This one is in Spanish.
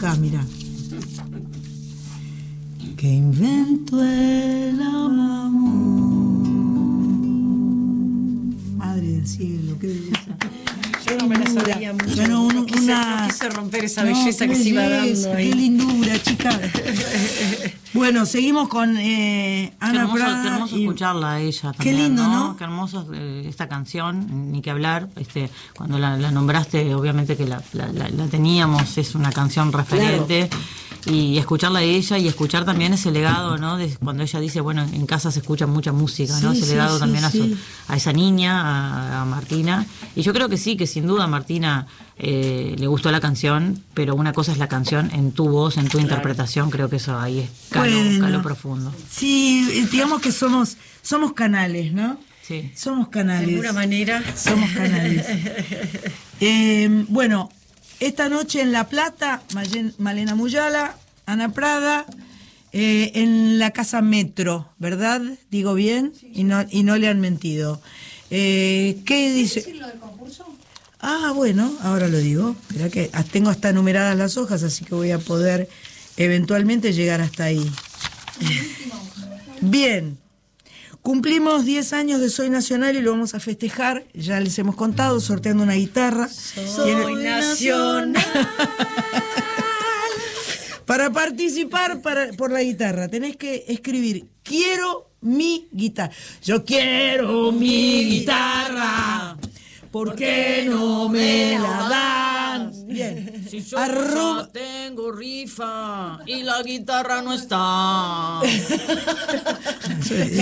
acá, mira. Que inventó el amor. Madre del cielo, qué belleza. Yo no me la sabía mucho. Yo no quise romper esa belleza que se iba dando ahí. Qué lindura, chica. Bueno, seguimos con Ana Prada. Qué hermoso escucharla a ella también. Qué lindo, ¿no? Qué hermosa esta canción, ni que hablar. Cuando la nombraste, obviamente que la teníamos, es una canción referente. Claro. Y escucharla a ella y escuchar también ese legado, ¿no? De cuando ella dice, bueno, en casa se escucha mucha música, ¿no? Ese legado también a esa niña, a Martina. Y yo creo que sí, que sin duda a Martina le gustó la canción, pero una cosa es la canción en tu voz, en tu interpretación, creo que eso ahí es calo profundo. Sí, digamos que somos canales, ¿no? Sí. Somos canales. De alguna manera. Somos canales. Bueno, esta noche en La Plata, Malena Muyala, Ana Prada, en la Casa Metro, ¿verdad? ¿Digo bien? Sí. Y no le han mentido. ¿Qué dice? ¿Quieres decir lo del concurso? Ah, bueno, ahora lo digo. Mirá que tengo hasta numeradas las hojas, así que voy a poder eventualmente llegar hasta ahí. Bien. Cumplimos 10 años de Soy Nacional y lo vamos a festejar. Ya les hemos contado, sorteando una guitarra. Soy Nacional. Para participar por la guitarra tenés que escribir: quiero mi guitarra. Yo quiero mi guitarra. ¿Por qué no me la dan? Bien. Si yo ya tengo rifa y la guitarra no está.